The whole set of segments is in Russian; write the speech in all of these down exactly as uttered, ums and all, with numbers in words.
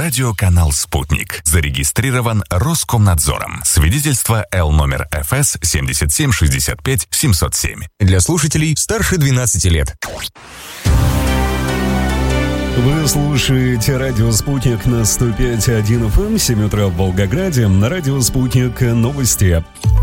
Радиоканал «Спутник». Зарегистрирован Роскомнадзором. Свидетельство Л номер эф эс семьдесят семь шестьдесят пять семьсот семь. Для слушателей старше двенадцати лет. Вы слушаете радио «Спутник» на сто пять и один эф эм, семь утра в Волгограде. На радио «Спутник» новости.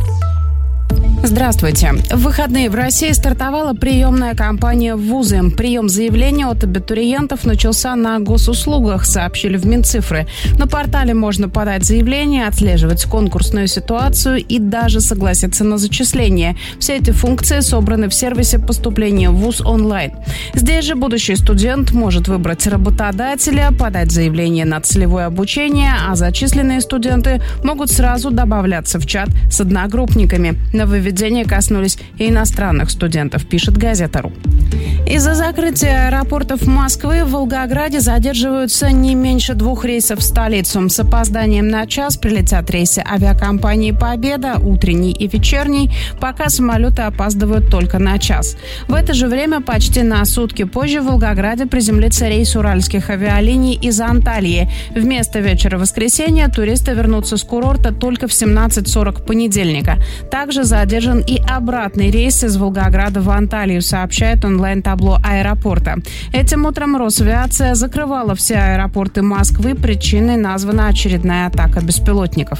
Здравствуйте. В выходные в России стартовала приемная кампания в вузы. Прием заявлений от абитуриентов начался на госуслугах, сообщили в Минцифры. На портале можно подать заявление, отслеживать конкурсную ситуацию и даже согласиться на зачисление. Все эти функции собраны в сервисе поступления в вуз онлайн. Здесь же будущий студент может выбрать работодателя, подать заявление на целевое обучение, а зачисленные студенты могут сразу добавляться в чат с одногруппниками. Нововведения коснулись и иностранных студентов, пишет газета.ру. Из-за закрытия аэропортов Москвы в Волгограде задерживаются не меньше двух рейсов в столицу. С опозданием на час прилетят рейсы авиакомпании «Победа», утренний и вечерний, пока самолеты опаздывают только на час. В это же время почти на сутки позже в Волгограде приземлится рейс уральских авиалиний из Анталии. Вместо вечера воскресенья туристы вернутся с курорта только в семнадцать сорок понедельника. Также задержан и обратный рейс из Волгограда в Анталию, сообщает онлайн-табло аэропорта. Этим утром Росавиация закрывала все аэропорты Москвы. Причиной названа очередная атака беспилотников.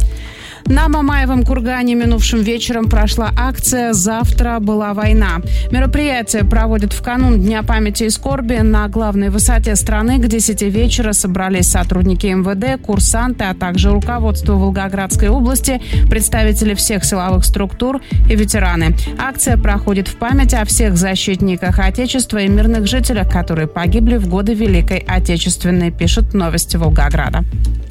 На Мамаевом кургане минувшим вечером прошла акция «Завтра была война». Мероприятие проводят в канун Дня памяти и скорби на главной высоте страны. К десяти вечера собрались сотрудники эм вэ дэ, курсанты, а также руководство Волгоградской области, представители всех силовых структур и ветераны. Акция проходит в память о всех защитниках Отечества и мирных жителях, которые погибли в годы Великой Отечественной, пишет «Новости Волгограда».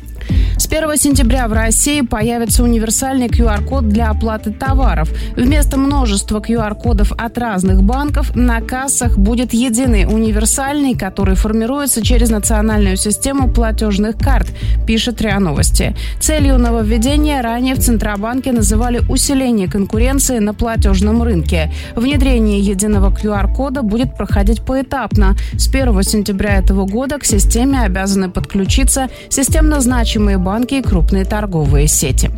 С первого сентября в России появится универсальный ку ар код для оплаты товаров. Вместо множества ку ар кодов от разных банков на кассах будет единый универсальный, который формируется через национальную систему платежных карт, пишет РИА Новости. Целью нововведения ранее в Центробанке называли усиление конкуренции на платежном рынке. Внедрение единого ку ар кода будет проходить поэтапно. С первого сентября этого года к системе обязаны подключиться системно значимые банки и крупные торговые сети.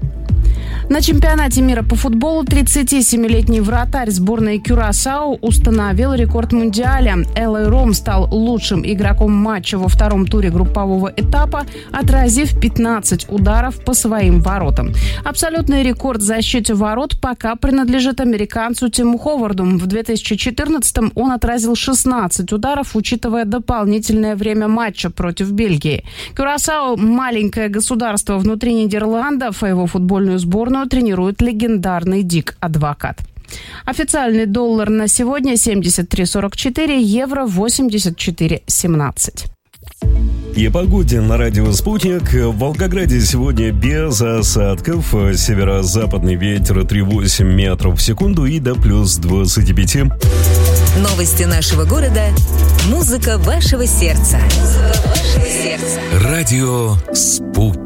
На чемпионате мира по футболу тридцатисемилетний вратарь сборной Кюрасао установил рекорд Мундиаля. Элой Ром стал лучшим игроком матча во втором туре группового этапа, отразив пятнадцать ударов по своим воротам. Абсолютный рекорд в защите ворот пока принадлежит американцу Тиму Ховарду. В две тысячи четырнадцатом он отразил шестнадцать ударов, учитывая дополнительное время матча против Бельгии. Кюрасао – маленькое государство внутри Нидерландов, а его футбольную сборную тренирует легендарный Дик Адвокат. Официальный доллар на сегодня семьдесят три сорок четыре, евро восемьдесят четыре семнадцать. И о погоде на радио «Спутник». В Волгограде сегодня без осадков. Северо-западный ветер три целых восемь десятых метров в секунду и до плюс двадцати пяти. Новости нашего города. Музыка вашего сердца. Музыка вашего сердца. Радио «Спутник».